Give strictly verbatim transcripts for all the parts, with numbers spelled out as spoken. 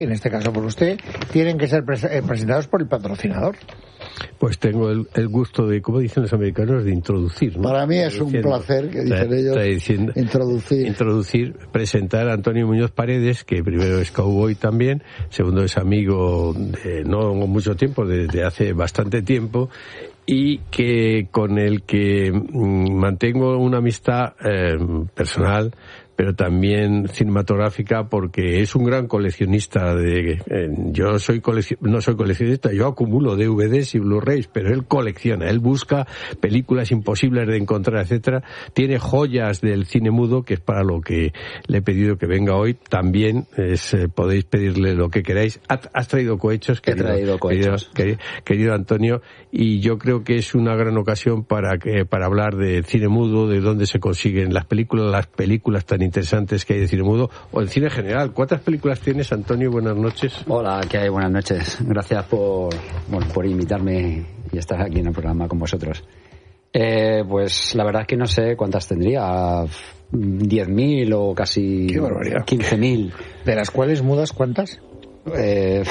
en este caso por usted, tienen que ser pres- eh, presentados por el patrocinador. Pues tengo el, el gusto de, como dicen los americanos, de introducir, ¿no? Para mí es un placer, que dicen ellos, diciendo, introducir. Introducir, presentar a Antonio Muñoz Paredes, que primero es cowboy también, segundo es amigo de no mucho tiempo, desde hace bastante tiempo, y que con el que mmm, mantengo una amistad eh, personal, pero también cinematográfica, porque es un gran coleccionista de eh, yo soy coleccion, no soy coleccionista, yo acumulo D V Ds y Blu-rays, pero él colecciona, él busca películas imposibles de encontrar, etcétera. Tiene joyas del cine mudo, que es para lo que le he pedido que venga hoy. También es, eh, podéis pedirle lo que queráis. ¿Has traído cohechos? He traído cohechos. Querido, querido Antonio, y yo creo que es una gran ocasión para que para hablar de cine mudo, de dónde se consiguen las películas, las películas tan interesantes que hay de cine mudo, o en cine general. ¿Cuántas películas tienes, Antonio? Buenas noches. Hola, ¿qué hay? Buenas noches. Gracias por, bueno, por invitarme y estar aquí en el programa con vosotros. Eh, pues la verdad es que no sé cuántas tendría, diez mil o casi quince mil. ¿De las cuales mudas cuántas? Eh,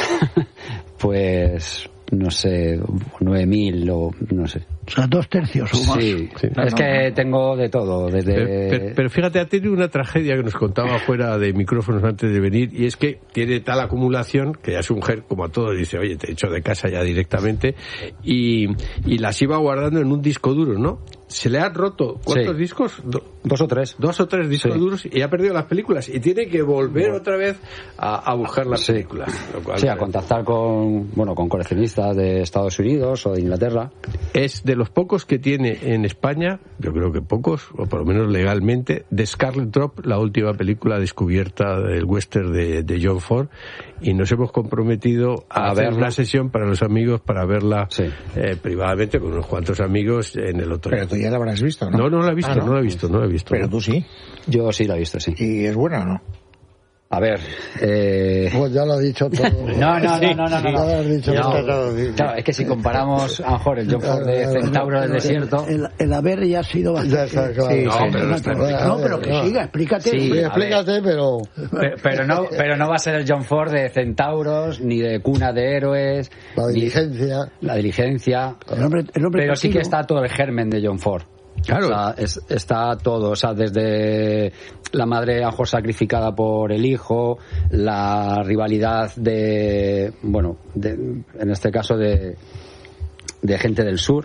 pues no sé, nueve mil o no sé. O sea, dos tercios o más. Sí, sí. Es que tengo de todo. Desde... Pero, pero, pero fíjate, ha tenido una tragedia que nos contaba fuera de micrófonos antes de venir, y es que tiene tal acumulación que ya su mujer, como a todos, dice, oye, te echo de casa ya directamente, y, y las iba guardando en un disco duro, ¿no? Se le han roto, ¿cuántos sí. discos? Do, dos o tres. Dos o tres discos sí. duros, y ha perdido las películas, y tiene que volver bueno. otra vez a, a buscar las sí. películas. Lo cual, sí, a contactar con, bueno, con coleccionistas de Estados Unidos o de Inglaterra. Es de los pocos que tiene en España, yo creo que pocos, o por lo menos legalmente, de Scarlet Drop, la última película descubierta del western de, de John Ford, y nos hemos comprometido a, a hacer verla. Una sesión para los amigos para verla sí. eh, privadamente con unos cuantos amigos en el otro. Pero tú ya la habrás visto, ¿no? No, no la he visto, ah, ¿no? no la he visto, no la he visto. Pero ¿no? tú sí. Yo sí la he visto, sí. ¿Y es buena o no? A ver, eh... pues ya lo ha dicho todo. no, no, no, no, no, no. Ya lo has dicho no, todo. Claro, es que si comparamos a lo mejor el John Ford de Centauro del Desierto, el, el haber ya ha sido bastante. Ya está, claro. Sí, no, sí, pero no, está pero, no, pero que siga, explícate. Sí, sí, explícate, pero... pero pero no, pero no va a ser el John Ford de Centauros ni de Cuna de Héroes. La diligencia. La diligencia. El hombre, el hombre pero partido. sí que está todo el germen de John Ford. Claro. O sea, es, está todo, o sea, desde la madre a lo mejor sacrificada por el hijo, la rivalidad de, bueno, de, en este caso de, de gente del sur.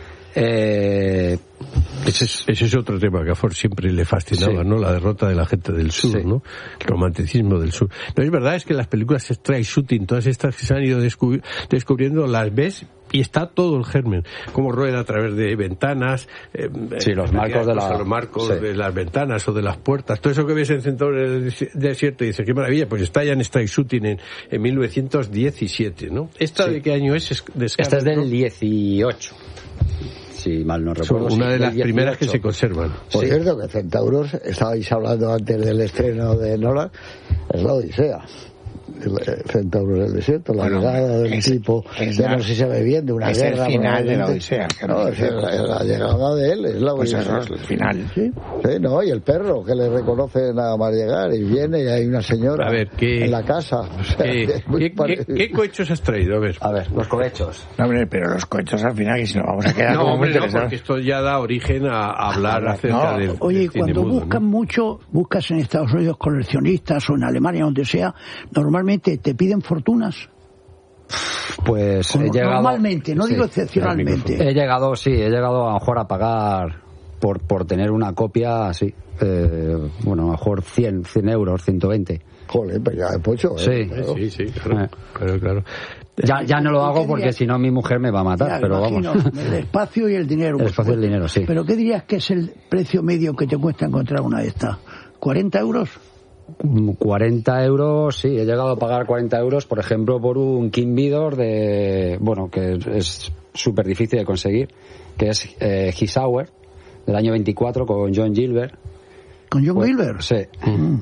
Eh, ese, es, ese es otro tema que a Ford siempre le fascinaba, sí. ¿no? La derrota de la gente del sur, sí. ¿no? El romanticismo del sur. No, es verdad, es que las películas Strike Shooting, todas estas que se han ido descubri- descubriendo, las ves y está todo el germen, como rueda a través de ventanas, eh, sí, los marcos, de, la... los marcos sí. de las ventanas o de las puertas, todo eso que ves en Centauro del Desierto y dices, qué maravilla, pues está ya en Strike Shooting en, en mil novecientos diecisiete, ¿no? ¿Esta sí. de qué año es? De Esta es del dieciocho. Si mal no recuerdo. Una sí, de las dieciocho. primeras que se conservan. Por sí. cierto, que Centauros, estabais hablando antes del estreno de Nolan, es la Odisea. Centauros del Desierto, la bueno, llegada del es, tipo, es ya la, no sé si se ve bien, de una es guerra. Es el final de la Odisea. No, es la, la llegada de él, es la pues Odisea. Es el final. Sí, sí, no, y el perro que le reconoce nada más llegar y viene y hay una señora a ver, ¿qué, en la casa. O sea, ¿qué, ¿qué, ¿qué, ¿Qué cohechos has traído? A ver, a ver los cohechos. No, hombre, pero los cohechos al final, que si no vamos a quedar no, como hombre, muy no, porque esto ya da origen a, a hablar acerca no. del, Oye, del cuando cine mudo, buscan ¿no? mucho, buscas en Estados Unidos coleccionistas o en Alemania, donde sea, normalmente te piden fortunas. Pues Como he llegado, normalmente, no sí, digo excepcionalmente. He llegado, sí, he llegado a lo mejor a pagar por por tener una copia así, eh, bueno, a lo mejor cien euros, ciento veinte. Joder, pues ya es pocho, ¿eh? Sí, claro. sí, sí, claro, eh. claro, claro. Ya, ya no lo hago porque si no mi mujer me va a matar, ya, pero imagino, vamos. El espacio y el dinero. El espacio y el dinero, sí. Pero ¿qué dirías que es el precio medio que te cuesta encontrar una de estas? ¿cuarenta euros? cuarenta euros, sí, he llegado a pagar cuarenta euros, por ejemplo, por un King Vidor de, bueno, que es súper difícil de conseguir, que es eh, His Hour, del año veinticuatro, con John Gilbert. ¿Con John pues, Gilbert? Sí. Mm.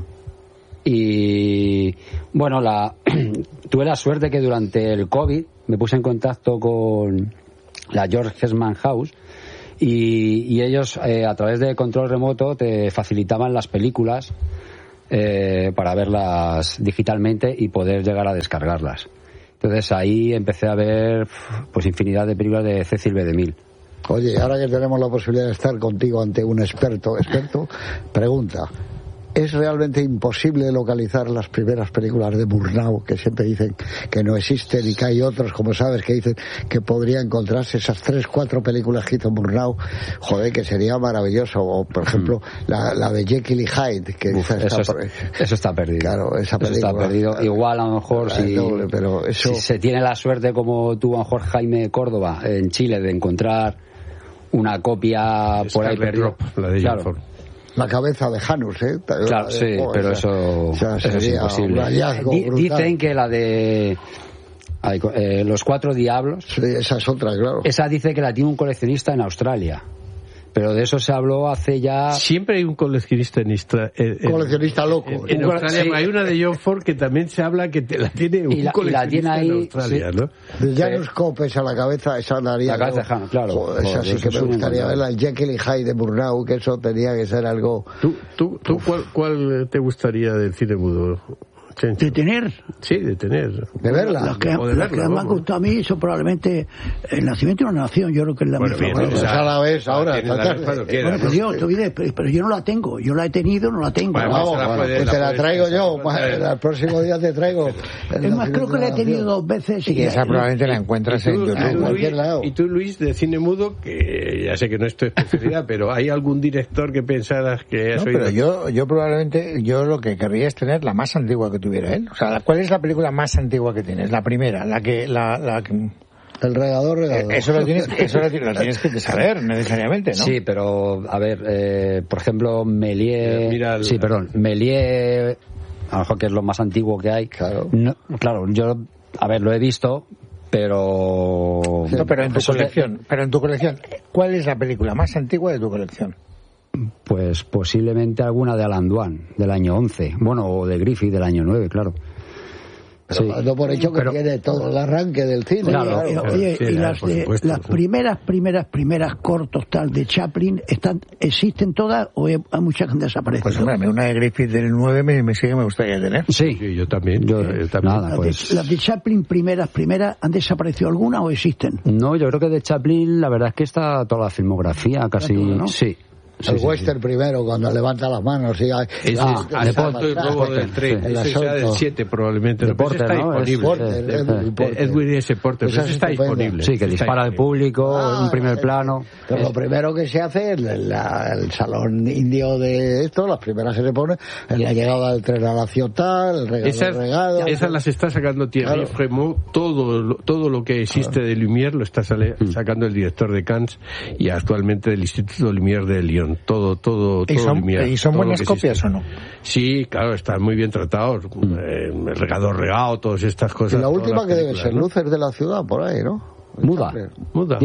Y, bueno, la tuve la suerte que durante el COVID me puse en contacto con la George Eastman House y, y ellos, eh, a través de control remoto, te facilitaban las películas eh, para verlas digitalmente y poder llegar a descargarlas. Entonces ahí empecé a ver pues infinidad de películas de Cecil B. DeMille. Oye, ahora que tenemos la posibilidad de estar contigo ante un experto, experto, pregunta, ¿es realmente imposible localizar las primeras películas de Murnau, que siempre dicen que no existen y que hay otros, como sabes, que dicen que podría encontrarse esas tres, cuatro películas que hizo Murnau? Joder, que sería maravilloso. O, por ejemplo, mm. la, la de Jekyll y Hyde, que Uf, dice... Eso, está, es, eso está perdido. Claro, esa película. Eso está perdido. Igual, a lo mejor, si, doble, pero eso... si se tiene la suerte, como tuvo a lo mejor Jaime Córdoba en Chile, de encontrar una copia por ahí perdida. La de claro. La cabeza de Janus, ¿eh? Claro, sí, oh, pero esa, eso, o sea, eso es imposible. D- dicen que la de eh, Los Cuatro Diablos... Sí, esa es otra, claro. Esa dice que la tiene un coleccionista en Australia. Pero de eso se habló hace ya... Siempre hay un coleccionista en Australia. Eh, coleccionista loco. En, en Australia sí. Hay una de John Ford que también se habla que te la tiene un la, coleccionista tiene ahí, en Australia, sí. ¿no? De Janus Copes a la cabeza, esa daría... La cabeza de Janus, claro. Joder, esa sí que me gustaría verla. El Jekyll y Hyde de Murnau, que eso tenía que ser algo... ¿Tú, tú, tú cuál, cuál te gustaría del cine mudo? ¿De tener? Sí, de tener. ¿De verla? Las que, de las verla, que me han gustado a mí son probablemente El Nacimiento de una Nación. Yo creo que es la bueno, mejor. Bien, pues a la vez ahora. La vez cuando quieras, bueno, ¿no? pero, yo, pero, pero yo no la tengo. Yo la he tenido, no la tengo. Bueno, Vamos, pues, bueno, puede, pues la te la puedes, traigo yo. puedes, El próximo día te traigo. Es más, creo que la he tenido dos veces. Y, y esa probablemente la encuentras en YouTube. En cualquier lado. Y tú, Luis, de cine mudo, que ya sé que no es tu especialidad, pero ¿hay algún director que pensaras que has no, oído? pero yo, yo probablemente, yo lo que querría es tener la más antigua que tuviera él. O sea, ¿cuál es la película más antigua que tienes? La primera, la que... La, la que... El regador, regador. Eh, eso lo tienes, eso lo, lo tienes que saber, necesariamente, ¿no? Sí, pero, a ver, eh, por ejemplo, Méliès... Mira el... Sí, perdón, Méliès, a lo mejor que es lo más antiguo que hay. Claro. No, claro, yo, a ver, lo he visto, pero... No, pero en tu eso colección, que... pero en tu colección, ¿cuál es la película más antigua de tu colección? Pues posiblemente alguna de Alan Dwan, del año once. Bueno, o de Griffith, del año nueve, claro. Pero sí. No por hecho que pero, tiene todo el arranque del cine. Claro, claro. Oye, sí, y las, de, supuesto, las primeras, primeras, primeras cortos tal de Chaplin, están, ¿existen todas o hay, hay muchas que han desaparecido? Pues hombre, una de Griffith del nueve me, me sigue, me gustaría tener. Sí, sí yo también. Yo, yo también. Nada, las, pues... de, las de Chaplin primeras, primeras, ¿han desaparecido alguna o existen? No, yo creo que de Chaplin la verdad es que está toda la filmografía casi, todo, ¿no? Sí. Sí, el sí, western sí. Primero, cuando levanta las manos y hay, ese ah, es Asalto y robo del tren. Sí. Ese sea del siete probablemente. De Porter, está ¿no? disponible. Edwin S. Porter, pero ese está disponible. Sí, que dispara al público ah, en un primer plano. Pero es... lo primero que se hace es el, la, el salón indio de esto, las primeras que se pone, la llegada del tren a la ciudad, el regado. Esas, regado, esas las está sacando Thierry claro. Frémaux, todo, todo lo que existe claro. de Lumière lo está sale, sacando el director de Cannes y actualmente del Instituto Lumière de Lyon. Todo, todo ¿Y son, Lumière, ¿y son buenas copias existe. O no? Sí, claro, están muy bien tratados. Mm. Eh, el regador regado, todas estas cosas. Y la última que debe ser, ¿no? Luces de la ciudad, por ahí, ¿no? Muda. Muda.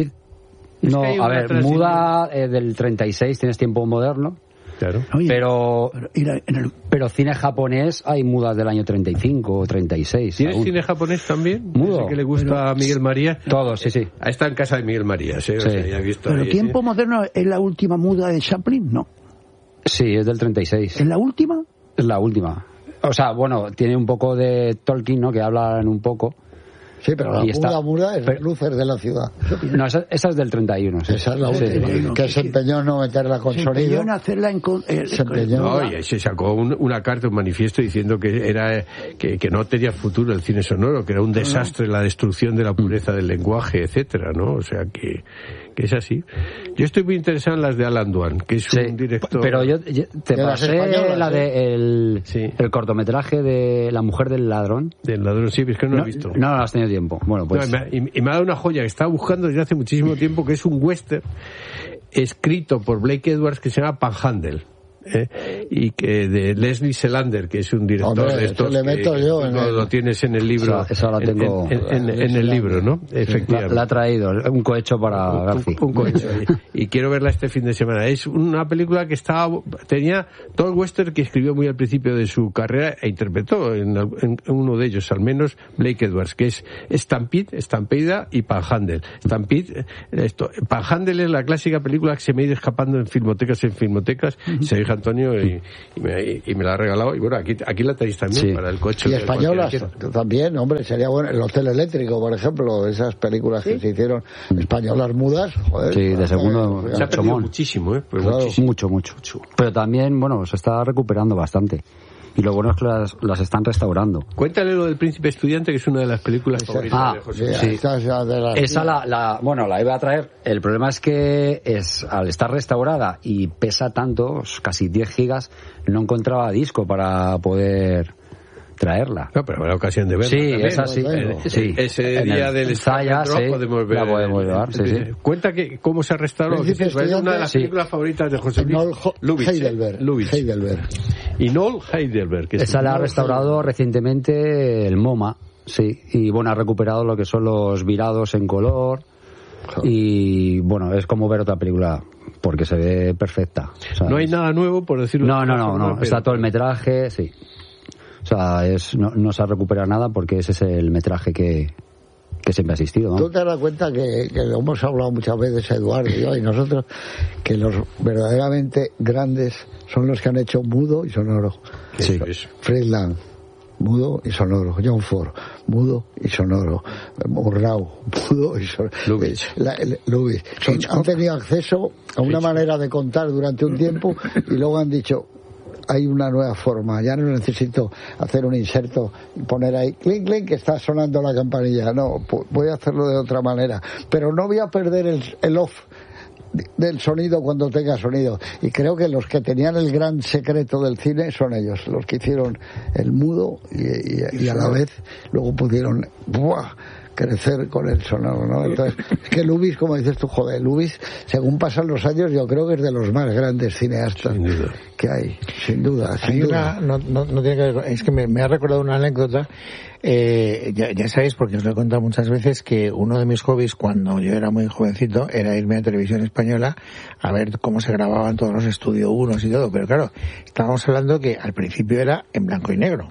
No, es a ver, Muda eh, del treinta y seis, tienes tiempo moderno. Claro. Oye, pero, pero, el... pero cine japonés hay mudas del año treinta y cinco o treinta y seis. ¿Tienes aún. cine japonés también? Mudo. Que le gusta pero... a Miguel María. Todo, sí, sí. Ahí está en casa de Miguel María, ¿sí? sí. O sea, ya he visto pero ahí, tiempo ¿sí? moderno es la última muda de Chaplin, ¿no? Sí, es del treinta y seis. ¿Es la última? Es la última. O sea, bueno, tiene un poco de Tolkien, ¿no? Que hablan un poco. Sí, pero la muda muda es pero, Luces de la ciudad. No, esa, esa es del treinta y uno. Sí. Esa es la última. Sí, sí, que se empeñó en no meterla con se sonido. Se empeñó en hacerla en... Eh, se empeñó. No, y se sacó un, una carta, un manifiesto diciendo que era que, que no tenía futuro el cine sonoro, que era un desastre la destrucción de la pureza del lenguaje, etcétera, ¿no? O sea que... que es así. Yo estoy muy interesado en las de Alan Dwan, que es sí, un director... Pero yo, yo te de pasé la de el, sí. el cortometraje de La mujer del ladrón. Del ladrón, sí, es que no, no lo he visto. No, no has tenido tiempo. Bueno, pues... No, y, me, y me ha dado una joya que estaba buscando desde hace muchísimo tiempo, que es un western escrito por Blake Edwards que se llama Panhandle. ¿eh? Y que de Leslie Selander, que es un director Hombre, de estos le meto que, yo que en lo, el... lo tienes en el libro, esa, esa la tengo en, en, en, en el libro, ¿no? Efectivamente. La, la ha traído, un cohecho para un, García. Un, un cohecho, y, y quiero verla este fin de semana. Es una película que estaba, tenía todo el western que escribió muy al principio de su carrera e interpretó en, en, en uno de ellos, al menos Blake Edwards, que es Stampede, Estampida y Panhandle. Stampede, esto, Panhandle es la clásica película que se me ha ido escapando en filmotecas en filmotecas, uh-huh. Se dijo Antonio, y y, y, me, y me la ha regalado. Y bueno, aquí, aquí la tenéis también sí. para el coche. Y españolas también, hombre, sería bueno. El Hotel Eléctrico, por ejemplo, esas películas ¿sí? que se hicieron españolas mudas, joder. Sí, de segundo. Se ha perdido muchísimo, ¿eh? Pues claro. muchísimo. Mucho, mucho, mucho. Pero también, bueno, se está recuperando bastante. Y lo bueno es que las, las están restaurando. Cuéntale lo del Príncipe Estudiante, que es una de las películas esa, favoritas ah, de José. Sí, esa, esa, de la, esa la, la, bueno, la iba a traer. El problema es que es al estar restaurada y pesa tanto, casi diez gigas, no encontraba disco para poder traerla. No, pero habrá ocasión de verla. Sí, también, esa sí. Bueno, sí. Ese en día del Zaya, sí, podemos ver. La podemos llevar, sí, sí. Cuenta que cómo se ha restaurado. Es una de las sí. películas favoritas de José Luis Lubitsch. Heidelberg. Lubitsch. Heidelberg. Y Noel Heidelberg. Que esa la ha restaurado Heidelberg. Recientemente el MoMA, sí. Y bueno, ha recuperado lo que son los virados en color. Y bueno, es como ver otra película porque se ve perfecta. O sea, no hay nada nuevo, por decirlo. No, no, no, no. Está todo el metraje, sí. O sea, es, no, no se ha recuperado nada porque ese es el metraje que, que siempre ha existido, ¿no? Tú te das cuenta que, que lo hemos hablado muchas veces, Eduardo y yo y nosotros, que los verdaderamente grandes son los que han hecho mudo y sonoro. Sí. Friedland, mudo y sonoro. John Ford, mudo y sonoro. Murnau, mudo y sonoro. Lubitsch. La, el, Lubitsch. Son, han tenido acceso a una manera de contar durante un tiempo y luego han dicho... Hay una nueva forma, ya no necesito hacer un inserto y poner ahí, clink, clink, que está sonando la campanilla. No, voy a hacerlo de otra manera. Pero no voy a perder el, el off del sonido cuando tenga sonido. Y creo que los que tenían el gran secreto del cine son ellos, los que hicieron el mudo y, y, y a la vez luego pudieron... ¡buah! Crecer con el sonoro, ¿no? Entonces, es que Lubitsch, como dices tú, joder, Lubitsch, según pasan los años, yo creo que es de los más grandes cineastas que hay, sin duda. Sin hay duda. Una, no, no, no tiene que ver, es que me, me ha recordado una anécdota, eh, ya, ya sabéis, porque os lo he contado muchas veces, que uno de mis hobbies cuando yo era muy jovencito era irme a Televisión Española a ver cómo se grababan todos los Estudio Unos y todo, pero claro, estábamos hablando que al principio era en blanco y negro.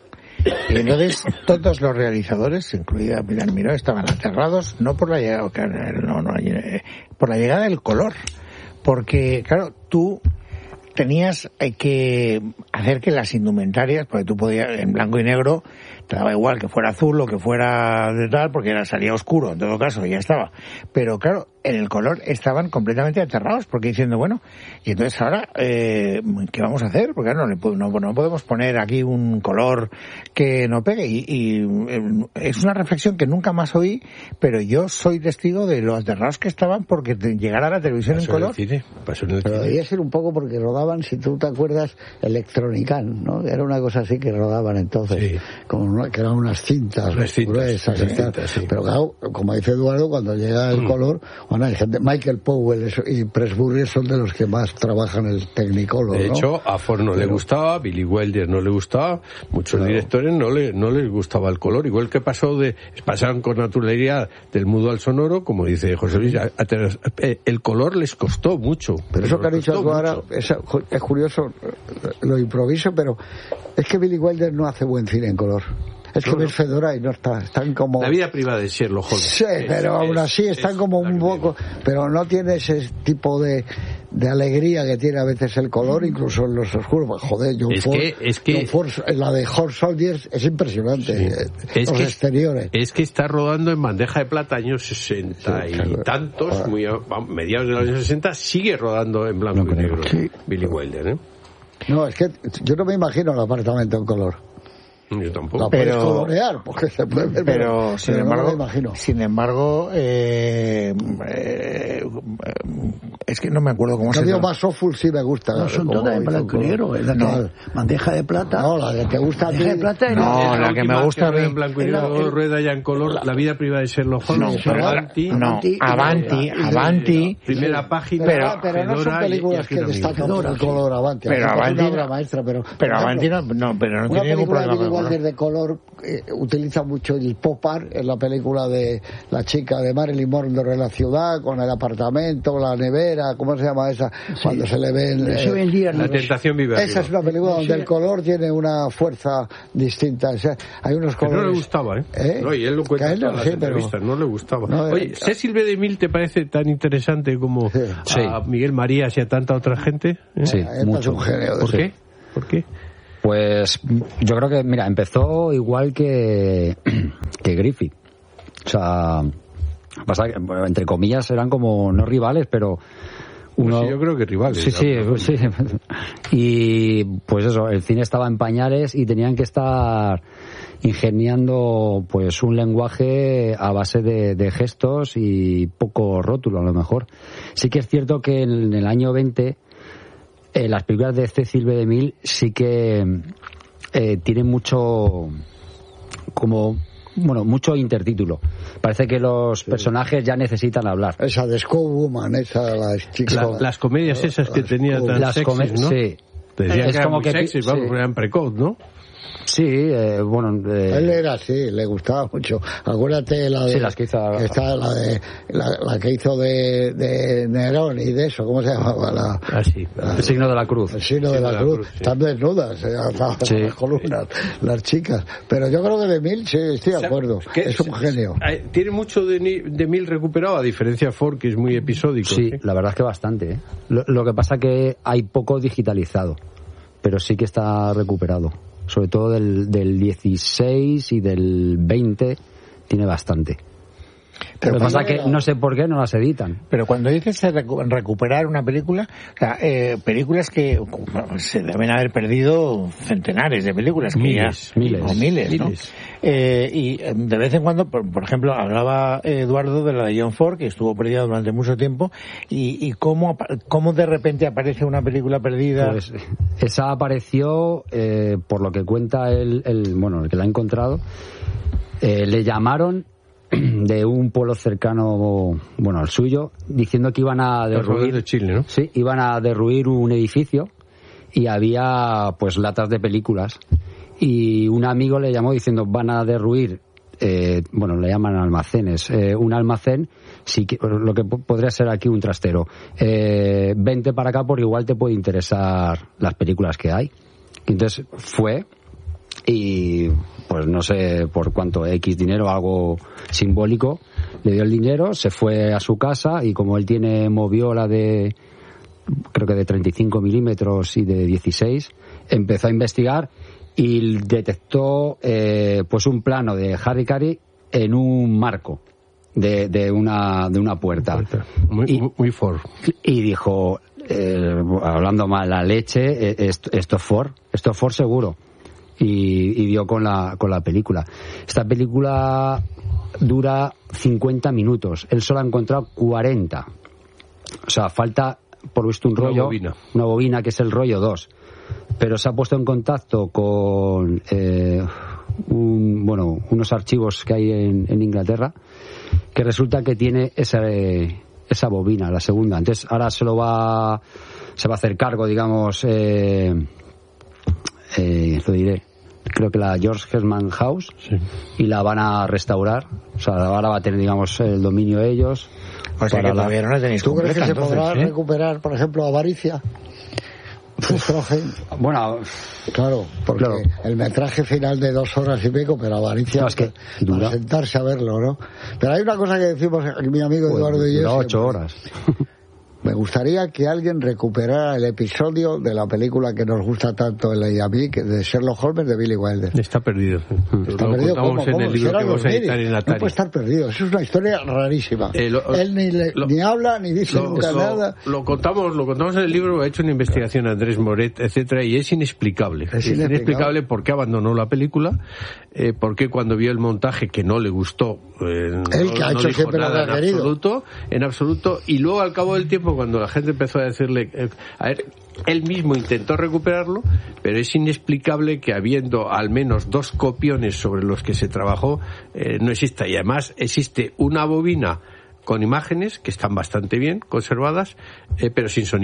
Y entonces todos los realizadores, incluida Pilar Miró, estaban aterrados no por la llegada, no, no, por la llegada del color, porque claro, tú tenías que hacer que las indumentarias, porque tú podías en blanco y negro, te daba igual que fuera azul o que fuera de tal, porque era salía oscuro, en todo caso, ya estaba. Pero claro, en el color estaban completamente aterrados, porque diciendo, bueno, y entonces ahora, eh, ¿qué vamos a hacer? Porque no, no, no podemos poner aquí un color que no pegue. Y, y es una reflexión que nunca más oí, pero yo soy testigo de lo aterrados que estaban porque llegara a la televisión pasó en color. En el cine, pasó en el pero cine. debía ser un poco porque rodaban, si tú te acuerdas, Electronican, ¿no? Era una cosa así que rodaban entonces, sí. Como una, que eran unas cintas, unas cintas gruesas y tal. Cintas, sí. Pero claro, como dice Eduardo, cuando llega el mm. color, bueno, hay gente, Michael Powell y Pressburger son de los que más trabajan el Technicolor, de ¿no? hecho, a Ford no Pero... le gustaba, Billy Wilder no le gustaba, muchos claro. directores no le no les gustaba el color, igual que pasó de pasaron con naturalidad del mudo al sonoro, como dice José Luis, a, a, el color les costó mucho. Pero eso que ha dicho tú ahora es, es curioso, lo improviso, pero es que Billy Wilder no hace buen cine en color. Es que no, ves Fedora y no está, están como... La vida privada de Sherlock Holmes. Sí, es, pero es, aún así están es, como un poco... Pero no tiene ese tipo de, de alegría que tiene a veces el color, incluso en los oscuros. Joder, John es Ford, que, es que, John Ford, la de Hot Soldiers es impresionante. Sí. Es los que, exteriores. Es que está rodando en bandeja de plata años sesenta sí, y claro. tantos, ah. muy a, mediados de los años sesenta, sigue rodando en blanco no, y negro. Sí. Billy Wilder, ¿eh? No, es que yo no me imagino el apartamento en color. Yo tampoco. No pero, puedes colorear, porque se puede ver, pero, pero sin pero embargo, no me imagino. sin embargo, eh, eh, es que no me acuerdo cómo se llama. Más Soulful sí me gusta. No, son todas en blanco y negro. Es la no. que, bandeja de plata. No, la que te gusta a ti. De plata y no, no, la que me gusta a mí. En blanco y negro, rueda ya en color, la, la vida privada de Sherlock Holmes. No, Avanti, no, Avanti, Avanti, Avanti. Primera página. Pero, pero no son películas que destacan por el color Avanti. Pero Avanti, maestra, pero, pero Avanti no, no, pero no tiene ningún problema con el color. De color eh, utiliza mucho el pop art en la película de la chica de Marilyn Monroe en la ciudad, con el apartamento, la nevera, Viverina, ¿cómo se llama esa? Sí. Cuando se le ven... Eh, se ven La tentación vive Esa es una película donde sí. el color tiene una fuerza distinta. O sea, hay unos colores... no le gustaba, ¿eh? ¿Eh? No, y él lo cuenta en todas las sí, entrevistas, pero... no le gustaba. No, Oye, eh, ¿Cecil B. DeMille te parece tan interesante como sí. a Miguel Marías y a tanta otra gente? ¿Eh? Sí, eh, mucho. Un genio, ¿Por sí. qué? ¿Por qué? Pues yo creo que, mira, empezó igual que, que Griffith. O sea, pasa que, entre comillas, eran como no rivales, pero uno... Pues sí, yo creo que rivales. Sí, sí, sí. Y pues eso, el cine estaba en pañales y tenían que estar ingeniando pues un lenguaje a base de, de gestos y poco rótulo, a lo mejor. Sí que es cierto que en el año veinte... Eh, las películas de Cecil B. DeMille sí que eh, tienen mucho como bueno mucho intertítulo. Parece que los sí. personajes ya necesitan hablar. Esa de Scowwoman, esa las chicas. La, las comedias esas que tenía tan las sexys, ¿no? Sí. Decían es que como eran muy que sexys, vamos, sí. eran precoz, ¿no? Sí, eh, bueno... Eh... Él era así, le gustaba mucho. Acuérdate la de... Sí, las que hizo... Está la, de, la, la que hizo de, de Nerón y de eso, ¿cómo se llamaba? La, ah, sí. La, el signo de la cruz. El signo de la, de la cruz. cruz sí. Están desnudas, eh, sí. las columnas, las chicas. Pero yo creo que DeMille, sí, estoy de acuerdo. Es un genio. Tiene mucho de DeMille recuperado, a diferencia de Ford, que es muy episódico. Sí, ¿sí? La verdad es que bastante. ¿eh? Lo, lo que pasa que hay poco digitalizado, pero sí que está recuperado. Sobre todo del, del dieciséis y del veinte tiene bastante. Pero lo que pasa es que no sé por qué no las editan. Pero cuando dices recuperar una película, o sea, eh, películas que bueno, se deben haber perdido centenares de películas. Que miles, ya, miles. O miles, miles. ¿no? Eh, y de vez en cuando, por, por ejemplo, hablaba Eduardo de la de John Ford, que estuvo perdida durante mucho tiempo, y, y cómo, cómo de repente aparece una película perdida. Pues esa apareció, eh, por lo que cuenta el, el, bueno, el que la ha encontrado, eh, le llamaron de un pueblo cercano, bueno, al suyo, diciendo que iban a derruir de Chile, ¿no? Sí, iban a derruir un edificio y había pues latas de películas y un amigo le llamó diciendo van a derruir eh, bueno, le llaman almacenes, eh, un almacén, sí que, lo que p- podría ser aquí un trastero, eh, vente para acá porque igual te puede interesar las películas que hay. Y entonces fue y pues no sé por cuánto X dinero, algo simbólico, le dio el dinero, se fue a su casa y como él tiene moviola de creo que de treinta y cinco milímetros y de dieciséis, empezó a investigar y detectó eh, pues un plano de Harry Carey en un marco de, de una de una puerta. Muy, y, muy, muy Ford. Y dijo, eh, hablando mal la leche, eh, esto, esto es Ford, esto es Ford seguro. Y, y dio con la con la película. Esta película dura cincuenta minutos. Él solo ha encontrado cuarenta. O sea, falta por visto un rollo, una bobina, una bobina que es el rollo dos. Pero se ha puesto en contacto con eh, un, bueno, unos archivos que hay en, en Inglaterra, que resulta que tiene esa, esa bobina, la segunda. Entonces ahora se lo va, se va a hacer cargo, digamos, eh, eh, lo diré, creo que la George Herman House, sí, y la van a restaurar. O sea, ahora va a tener, digamos, el dominio de ellos. O sea que la... todavía no la tenéis ¿Tú completa, crees que entonces, se podrá ¿eh? recuperar, por ejemplo, Avaricia? Bueno, claro, porque claro, el metraje final de dos horas y pico, pero Avaricia, no, es que para dura, sentarse a verlo, ¿no? Pero hay una cosa que decimos mi amigo pues, Eduardo y yo. Dura ocho horas. Me gustaría que alguien recuperara el episodio de la película que nos gusta tanto él y a mí, que de Sherlock Holmes de Billy Wilder. Está perdido. Está lo perdido. ¿Cómo? en ¿Cómo? el libro Será que vamos a editar en Atari. No puede estar perdido. Eso es una historia rarísima. Eh, lo, él ni, le, lo, ni habla ni dice lo, nunca lo, nada. Lo contamos, lo contamos en el libro. Ha hecho una investigación Andrés Moret, etcétera, y es inexplicable. Es, es inexplicable. inexplicable por qué abandonó la película, eh, por qué cuando vio el montaje que no le gustó, eh, él no, que ha no hecho dijo siempre nada lo que ha en querido. absoluto, en absoluto, y luego al cabo del tiempo cuando la gente empezó a decirle, eh, a ver, él mismo intentó recuperarlo, pero es inexplicable que habiendo al menos dos copiones sobre los que se trabajó, eh, no exista. Y además existe una bobina con imágenes que están bastante bien conservadas, eh, pero sin sonido.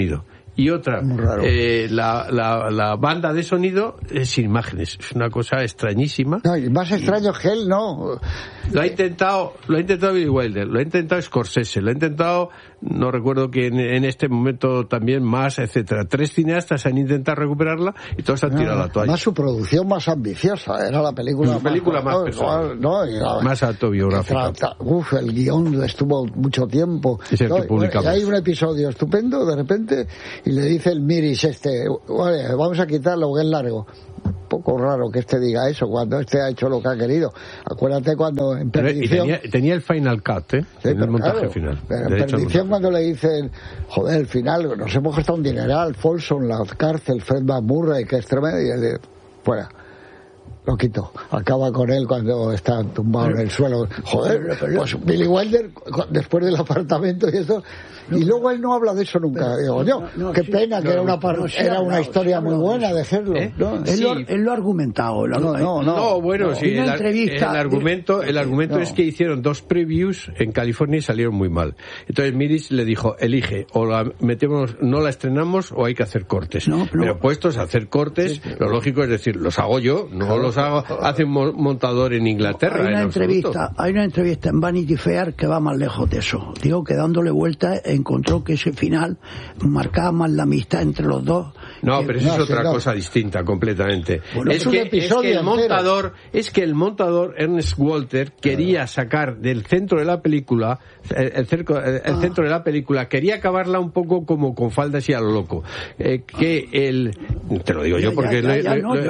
y otra eh, la, la, la banda de sonido eh, sin imágenes. Es una cosa extrañísima. No, y más extraño que él, no. Lo ha intentado, lo ha intentado Billy Wilder, lo ha intentado Scorsese, lo ha intentado, no recuerdo que en, en este momento también más, etcétera. Tres cineastas han intentado recuperarla y todos han tirado no, la toalla. Más su producción más ambiciosa, era la película, más, película más, más, no, la, más autobiográfica. Uf, el guión estuvo mucho tiempo. Es el no, que publicamos. Hay un episodio estupendo, de repente, y le dice el Miris este, vale, vamos a quitarlo, que es largo. Un poco raro que este diga eso cuando este ha hecho lo que ha querido. Acuérdate cuando en Perdición... Tenía, tenía el final cut, ¿eh? Sí, en el montaje claro, final. En Perdición cuando le dicen, joder, el final, nos hemos gastado un dineral, Folsom, la cárcel, Fred McMurray, que es tremendo, y él, fuera. Lo quito. Acaba con él cuando está tumbado pero, en el suelo. Joder, pues Billy Wilder, después del apartamento y eso... Y luego él no habla de eso nunca. Digo, yo, no, no, qué sí, pena, no, que era una, par... no, sí, era una historia muy buena de hacerlo. ¿Eh? ¿No? Él, sí. lo, él lo ha argumentado. Lo no, no, no, no, bueno, no, sí. El, el argumento, el argumento no. es que hicieron dos previews en California y salieron muy mal. Entonces Miris le dijo, elige, o la metemos, no la estrenamos o hay que hacer cortes. No, pero, pero puestos a hacer cortes, sí, pero... lo lógico es decir, los hago yo, no claro. los hago, hace un montador en Inglaterra. Hay una en entrevista, absoluto. hay una entrevista en Vanity Fair que va más lejos de eso. Digo que dándole vuelta encontró que ese final marcaba más la amistad entre los dos. No, que... pero eso no, es otra no. cosa distinta completamente. Bueno, es, es, que, un episodio es que el entero. montador, es que el montador Ernest Walter quería sacar del centro de la película, el, el, cerco, el, el ah. centro de la película, quería acabarla un poco como con faldas y a lo loco. Eh, que el, te lo digo yo porque lo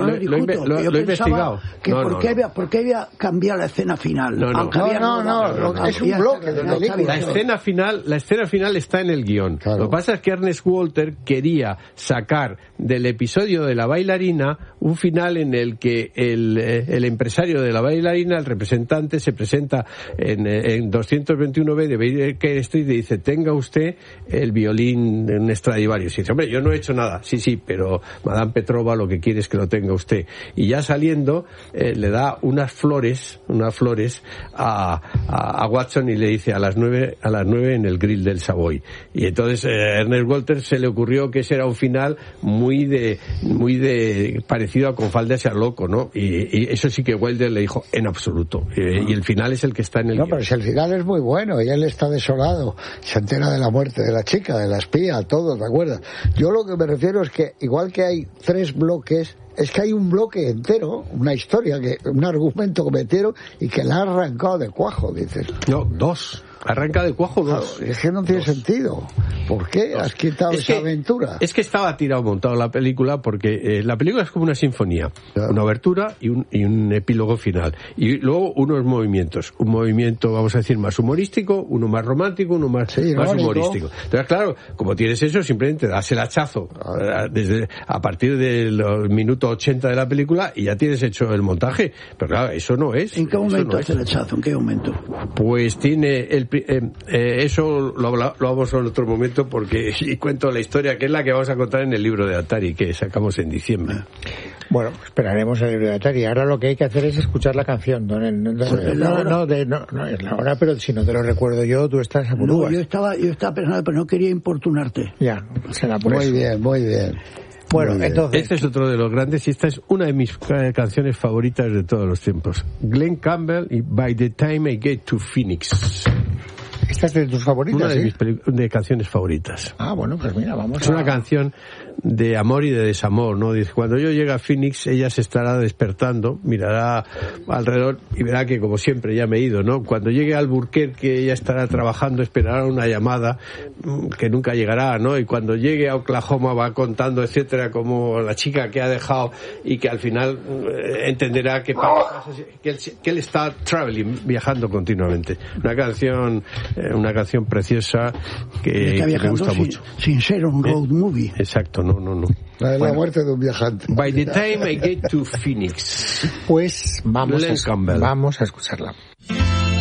he investigado. Que no, por, no, qué no. había, ¿Por qué había cambiado la escena final? No, no, no, no, no, no, no, es un bloque de película. La escena final, la escena final está en el guión. Claro. Lo que pasa es que Ernest Walter quería sacar del episodio de la bailarina un final en el que el, el empresario de la bailarina, el representante, se presenta en, en doscientos veintiuno B de Baker Street y dice, tenga usted el violín en un Stradivarius. Y dice, hombre, yo no he hecho nada. Sí, sí, pero Madame Petrova lo que quiere es que lo tenga usted. Y ya saliendo, eh, le da unas flores, unas flores a, a, a Watson y le dice a las nueve, a las nueve en el grill del Savoy. Y entonces eh, Ernest Walter se le ocurrió que ese era un final muy de, muy de parecido a Con falda y a loco, ¿no? Y, y eso sí que Wilder le dijo en absoluto. Eh, y el final es el que está en el No, guión. pero si el final es muy bueno y él está desolado, se entera de la muerte de la chica, de la espía, todo, ¿te acuerdas? Yo lo que me refiero es que igual que hay tres bloques, es que hay un bloque entero, una historia, que un argumento que metieron y que la ha arrancado de cuajo, dices. No, dos. Arranca de cuajo dos. Claro, es que no tiene dos. sentido. ¿Por qué dos. has quitado es esa que, aventura? Es que estaba tirado montado la película porque eh, la película es como una sinfonía. Claro. Una obertura y un, y un epílogo final. Y luego unos movimientos. Un movimiento, vamos a decir, más humorístico, uno más romántico, uno más, sí, más humorístico. Entonces, claro, como tienes eso, simplemente das el hachazo claro. desde a partir del minuto ochenta de la película y ya tienes hecho el montaje. Pero claro, eso no es. ¿En qué momento no hace el hachazo? ¿En qué momento? Pues tiene el Eh, eh, eso lo, habla, lo vamos en otro momento porque y cuento la historia que es la que vamos a contar en el libro de Atari que sacamos en diciembre. Bueno, esperaremos el libro de Atari. Ahora lo que hay que hacer es escuchar la canción. No, no, no, no, de, no, no es la hora, pero si no te lo recuerdo yo, tú estás a No, yo estaba, yo estaba pensando, pero no quería importunarte. Ya, será por muy eso. bien, muy bien. Bueno, muy entonces... Este es otro de los grandes y esta es una de mis canciones favoritas de todos los tiempos. Glenn Campbell y By the Time I Get to Phoenix. ¿Esta es de tus favoritas? Una de ¿sí? mis peli- de canciones favoritas. Ah, bueno, pues mira, vamos Es a... una canción de amor y de desamor, ¿no? Dice, cuando yo llegue a Phoenix, ella se estará despertando, mirará alrededor y verá que, como siempre, ya me he ido, ¿no? Cuando llegue a Albuquerque, ella estará trabajando, esperará una llamada que nunca llegará, ¿no? Y cuando llegue a Oklahoma va contando, etcétera, como la chica que ha dejado y que al final eh, entenderá que, para, que, él, que él está traveling, viajando continuamente. Una canción, eh, una canción preciosa que, que me gusta sin, mucho. Sin ser un road ¿Eh? movie. Exacto, no, no, no. La de bueno, la muerte de un viajante. By the time I get to Phoenix. Pues vamos, a, vamos a escucharla.